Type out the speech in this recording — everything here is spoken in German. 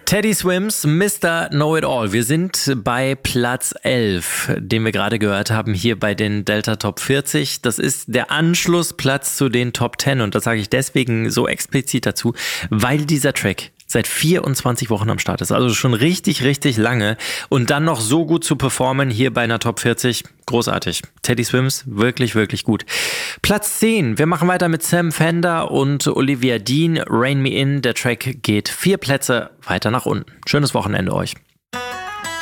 Teddy Swims, Mr. Know-It-All. Wir sind bei Platz 11, den wir gerade gehört haben, hier bei den Delta Top 40. Das ist der Anschlussplatz zu den Top 10 und das sage ich deswegen so explizit dazu, weil dieser Track seit 24 Wochen am Start ist. Also schon richtig, richtig lange. Und dann noch so gut zu performen hier bei einer Top 40. Großartig. Teddy Swims, wirklich, wirklich gut. Platz 10. Wir machen weiter mit Sam Fender und Olivia Dean. Rain Me In. Der Track geht 4 Plätze weiter nach unten. Schönes Wochenende euch.